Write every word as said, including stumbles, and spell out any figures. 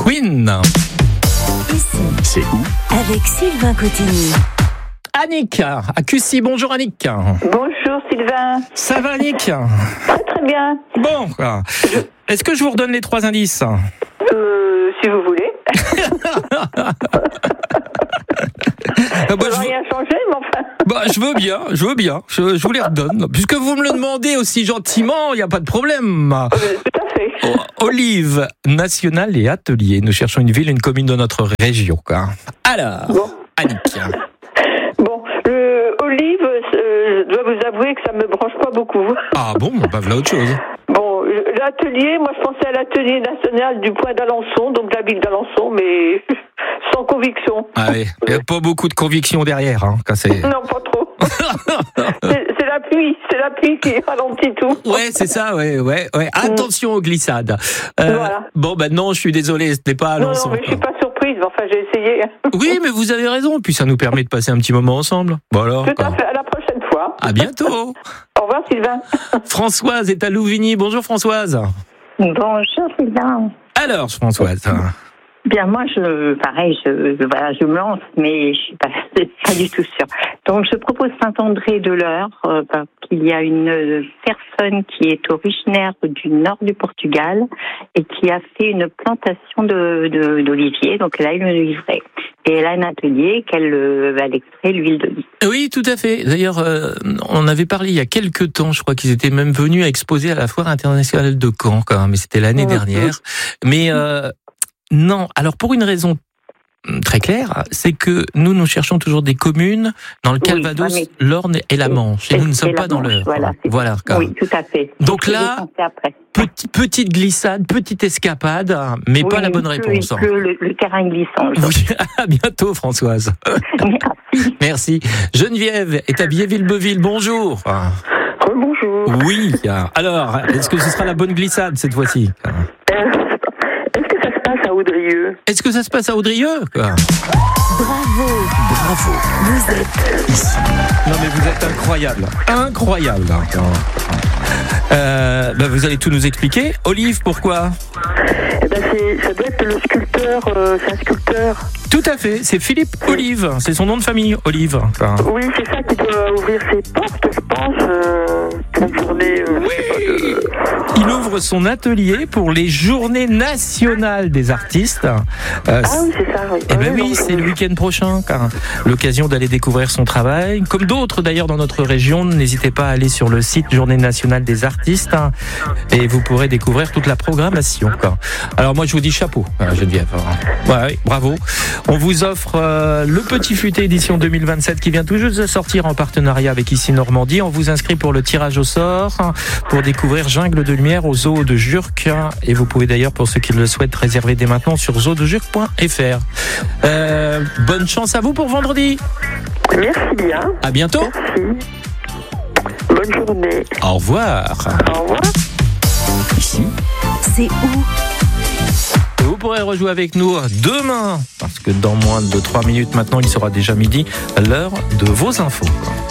Queen. Ici, C'est où? avec Sylvain Cotigny. Annick, à Cussy. Bonjour Annick. Bonjour Sylvain. Ça va Annick? Très très bien. Bon, quoi. Est-ce que je vous redonne les trois indices? Euh, si vous voulez. Ah bah, Ça je, va veux, rien changer, mais enfin. bah, je veux bien, je veux bien, je, je vous les redonne. Puisque vous me le demandez aussi gentiment, il n'y a pas de problème. Euh, tout à fait. Oh, Olive nationale et atelier. Nous cherchons une ville, une commune de notre région. Quoi. Alors, Bon. Annick. Bon, le Olive, euh, je dois vous avouer que ça me branche pas beaucoup. Ah bon, bah voilà autre chose. Bon, l'atelier, moi je pensais à l'atelier national du point d'Alençon, donc la ville d'Alençon, mais sans conviction. Ah oui, il n'y a pas beaucoup de conviction derrière. Hein, quand c'est... Non, pas trop. c'est, c'est la pluie, c'est la pluie qui ralentit tout. Ouais, c'est ça, ouais, ouais, ouais. Attention aux glissades. Euh, Voilà. Bon, ben non, je suis désolé, ce n'est pas à Non, Alençon. non, mais je suis pas surprise, mais enfin j'ai essayé. Oui, mais vous avez raison, puis ça nous permet de passer un petit moment ensemble. Bon alors, Tout quoi. à fait, à la prochaine fois. À bientôt. Au revoir Sylvain. Françoise est à Louvigny. Bonjour Françoise. Bonjour Sylvain. Alors Françoise. Bien moi je pareil je voilà je me lance mais je suis pas, pas du tout sûre. Donc je propose Saint-André de l'Eure euh, parce qu'il y a une personne qui est originaire du nord du Portugal et qui a fait une plantation de, de d'oliviers, donc elle a eu le livret et elle a un atelier qu'elle euh, elle extrait l'huile d'olive. Oui, tout à fait. D'ailleurs, euh, on avait parlé il y a quelques temps, je crois qu'ils étaient même venus à exposer à la Foire internationale de Caen, quand même, mais c'était l'année dernière. Mais euh, non, alors pour une raison très claire, c'est que nous, nous cherchons toujours des communes dans le Calvados, oui, l'Orne et la Manche. Et nous ne sommes Et pas la dans Manche, l'Eure. Voilà, c'est Voilà. ça. Oui, tout à fait. Donc C'est ce que là, j'ai pensé après. Petit, petite glissade, petite escapade, mais Oui, pas la il bonne pleut, réponse. il pleut, le, le terrain glissant. Oui, à bientôt Françoise. Merci. Merci. Geneviève est à Biéville-Beuville. Bonjour. Oh, bonjour. Oui. Alors, est-ce que ce sera la bonne glissade cette fois-ci? Euh, est-ce que ça se passe à Audrieux? Est-ce que ça se passe à Audrieux? Bravo, Bravo. vous êtes Ici. Non mais vous êtes incroyable. Incroyable. Euh, bah vous allez tout nous expliquer. Olive, pourquoi? Eh ben c'est, ça doit être le sculpteur, euh, c'est un sculpteur. Tout à fait, c'est Philippe Olive. C'est son nom de famille, Olive. Enfin, Oui, c'est ça qui doit ouvrir ses portes, je pense, euh, pour une journée. Euh, je sais pas, de... il ouvre son atelier pour les Journées nationales des artistes. Euh, Ah oui, c'est ça, oui. Eh ben Ah oui, non, c'est je- le week-end prochain, car l'occasion d'aller découvrir son travail. Comme d'autres d'ailleurs dans notre région, n'hésitez pas à aller sur le site Journée nationale des artistes hein, et vous pourrez découvrir toute la programmation. Quoi. Alors moi je vous dis chapeau, hein, Geneviève. Ouais, ouais, bravo. On vous offre euh, le Petit Futé édition deux mille vingt-sept qui vient tout juste de sortir en partenariat avec Ici Normandie. On vous inscrit pour le tirage au sort hein, pour découvrir Jungle de Lumière au zoo de Jurques. Hein, et vous pouvez d'ailleurs, pour ceux qui le souhaitent, réserver dès maintenant sur zoo de jurques point f r. Euh, bonne chance à vous pour vendredi. Merci bien. À bientôt. Merci. Bonne journée. Au revoir. Au revoir. Ici. c'est où? Vous pourrez rejouer avec nous demain, parce que dans moins de trois minutes maintenant, il sera déjà midi, l'heure de vos infos.